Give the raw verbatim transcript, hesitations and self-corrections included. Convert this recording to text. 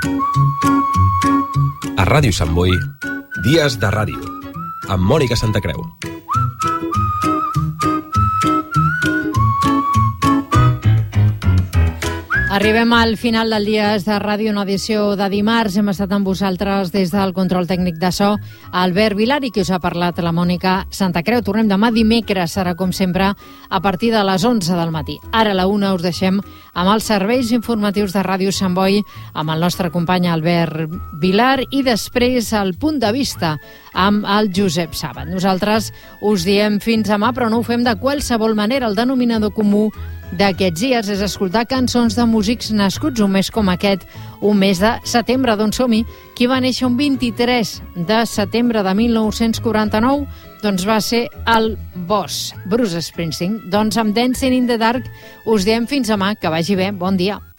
A Ràdio Sant Boi, Dies de Ràdio, amb Mònica Santacreu. Arribem al final del Dies de Ràdio, una edició de dimarts. Hem estat amb vosaltres des del control tècnic de so, Albert Vilar, i qui us ha parlat, la Mònica Santacreu. Tornem demà dimecres, serà com sempre a partir de les onze del matí. Ara a la una us deixem amb els serveis informatius de Ràdio Sant Boi, amb el nostre company Albert Vilar, i després el Punt de Vista amb el Josep Sàbat. Nosaltres us diem fins demà, però no ho fem de qualsevol manera. El denominador comú d'aquests dies és escoltar cançons de músics nascuts un mes com aquest, un mes de setembre. Doncs som-hi. Qui va néixer un vint-i-tres de setembre de mil nou-cents quaranta-nou? Doncs va ser el Boss, Bruce Springsteen. Doncs amb Dancing in the Dark us diem fins demà, que vagi bé, bon dia.